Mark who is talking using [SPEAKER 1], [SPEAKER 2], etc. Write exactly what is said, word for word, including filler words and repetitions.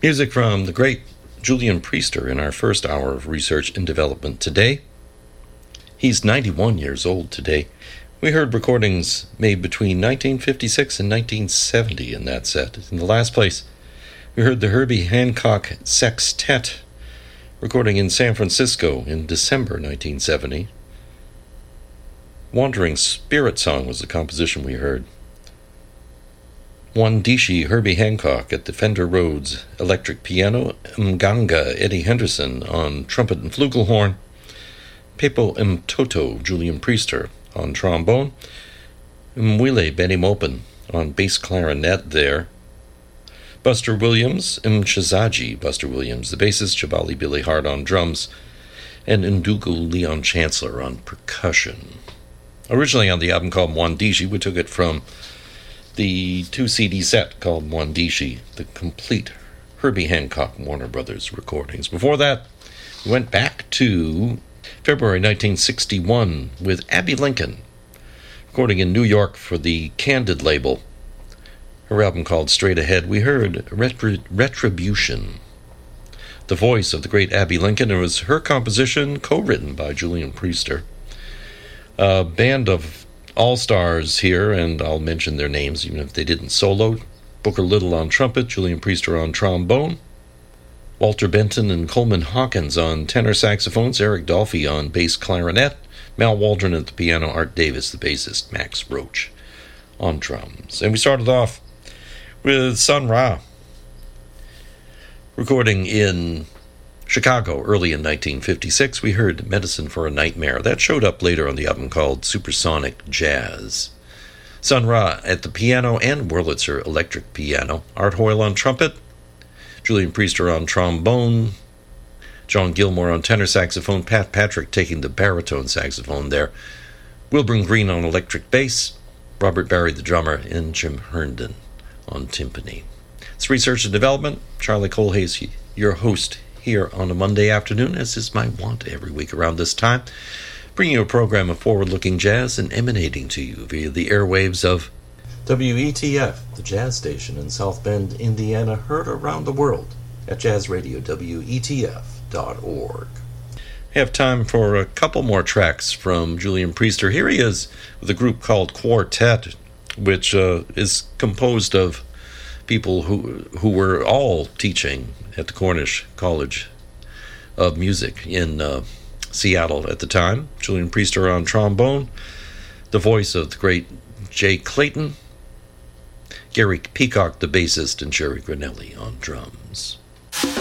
[SPEAKER 1] Music from the great Julian Priester in our first hour of research and development today. He's ninety-one years old today. We heard recordings made between nineteen fifty-six and nineteen seventy in that set. In the last place, we heard the Herbie Hancock Sextet, recording in San Francisco in December nineteen seventy. Wandering Spirit Song was the composition we heard. Wandishi Herbie Hancock at the Fender Rhodes electric piano, Mganga Eddie Henderson on trumpet and flugelhorn, Pepo Mtoto Julian Priester on trombone, Mwile Benny Mopin on bass clarinet there, Buster Williams, Mshazaji Buster Williams, the bassist, Jabali Billy Hart on drums, and Ndugu Leon Chancellor on percussion. Originally on the album called Mwandishi, we took it from the two-C D set called Mwandishi, the complete Herbie Hancock Warner Brothers recordings. Before that, we went back to February nineteen sixty-one with Abby Lincoln, recording in New York for the Candid label. Her album called Straight Ahead. We heard Retri- Retribution, the voice of the great Abby Lincoln. It was her composition, co-written by Julian Priester. A band of all-stars here, and I'll mention their names even if they didn't solo. Booker Little on trumpet, Julian Priester on trombone, Walter Benton and Coleman Hawkins on tenor saxophones, Eric Dolphy on bass clarinet, Mal Waldron at the piano, Art Davis, the bassist, Max Roach on drums. And we started off with Sun Ra, recording in Chicago early in nineteen fifty-six. We heard Medicine for a Nightmare. That showed up later on the album called Supersonic Jazz. Sun Ra at the piano and Wurlitzer electric piano, Art Hoyle on trumpet, Julian Priester on trombone, John Gilmore on tenor saxophone, Pat Patrick taking the baritone saxophone there, Wilburn Green on electric bass, Robert Barry the drummer, and Jim Herndon on timpani. It's Research and Development. Charlie Colhase, your host here on a Monday afternoon, as is my wont every week around this time, bringing you a program of forward-looking jazz and emanating to you via the airwaves of W E T F, the jazz station in South Bend, Indiana, heard around the world at jazz radio W E T F dot org. I have time for a couple more tracks from Julian Priester. Here he is with a group called Quartet, which uh, is composed of people who who were all teaching at the Cornish College of Music in uh, Seattle at the time. Julian Priester on trombone, the voice of the great Jay Clayton, Gary Peacock, the bassist, and Jerry Granelli on drums.